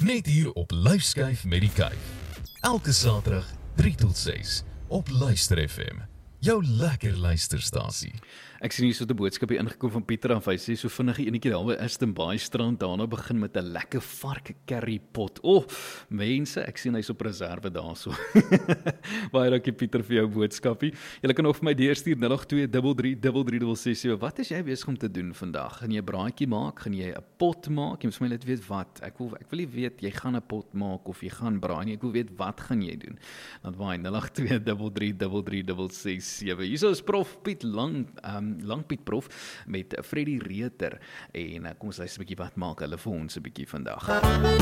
Net hier op Lyfskyf met die Kyf. Elke Saterdag 3 tot 6 op Luister FM. Jou lekker luisterstasie. Ek sien hier so 'n boodskap hier ingekom van Pieter af. Hy sê so vinnige enetjie daar by Aston Bay strand, daarna begin met 'n lekker vark curry pot. Mense, ek sien hy's op reserve daarso. Baie dankie Pieter vir jou boodskapie. Julle kan ook vir my deurstuur 082333366. Wat is jy besig om te doen vandag? Gaan jy 'n braaitjie maak? Gaan jy 'n pot maak? Jy moet my net weet wat. Ek wil nie weet jy gaan 'n pot maak of jy gaan braai nie. Ek wil weet wat gaan jy doen. Dan waai 082333366. Hierso is Prof Piet Langpiet Prof met Freddie Reuter en kom ons luister 'n bietjie wat maak hulle vir ons 'n bietjie vandag.